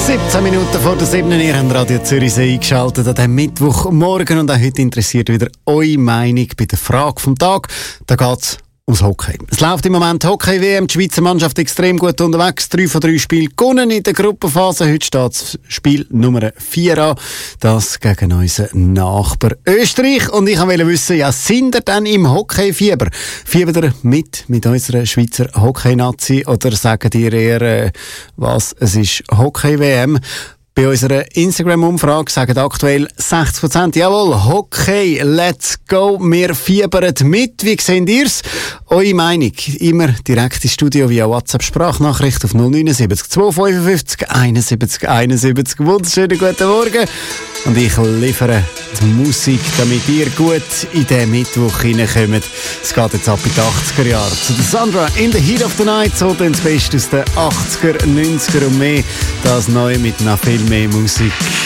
17 Minuten vor der 7. Ihr habt Radio Zürichsee eingeschaltet an diesem Mittwochmorgen und auch heute interessiert wieder eure Meinung bei der Frage vom Tag. Da geht es ums Hockey. Es läuft im Moment Hockey-WM, die Schweizer Mannschaft extrem gut unterwegs, 3 von 3 Spielen gewonnen in der Gruppenphase. Heute steht das Spiel Nummer 4 an, das gegen unseren Nachbar Österreich. Und ich wollte wissen, ja, sind ihr denn im Hockey-Fieber? Fiebert ihr mit unserer Schweizer Hockey-Nazi oder sagt ihr eher, was, es ist Hockey-WM? Bei unserer Instagram-Umfrage sagen aktuell 60%, jawohl, Hockey, let's go, wir fiebern mit. Wie seht ihr's? Eure Meinung immer direkt ins Studio via WhatsApp-Sprachnachricht auf 079 255 71 71. Wunderschönen guten Morgen. Und ich liefere die Musik, damit ihr gut in den Mittwoch hineinkommt. Es geht jetzt ab in die 80er Jahre. Zu der Sandra in the Heat of the Night, so dann das Beste aus den 80er, 90er und mehr. Das Neue mit noch viel mehr Musik.